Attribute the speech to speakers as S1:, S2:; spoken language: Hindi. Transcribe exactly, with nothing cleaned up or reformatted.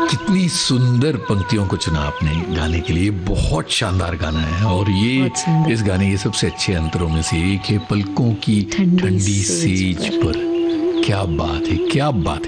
S1: कितनी सुंदर पंक्तियों को चुना आपने गाने के लिए। बहुत शानदार गाना है और ये इस गाने के सबसे अच्छे अंतरों में से एक है, पलकों की ठंडी सेज पर। क्या बात है, क्या बात है।